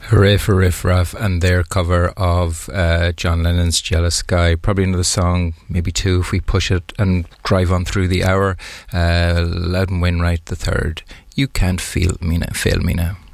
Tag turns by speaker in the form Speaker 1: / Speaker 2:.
Speaker 1: Hooray for Riff Raff and their cover of John Lennon's Jealous Sky. Probably another song, maybe two, if we push it and drive on through the hour. Loudon Wainwright the third. You can't fail me now.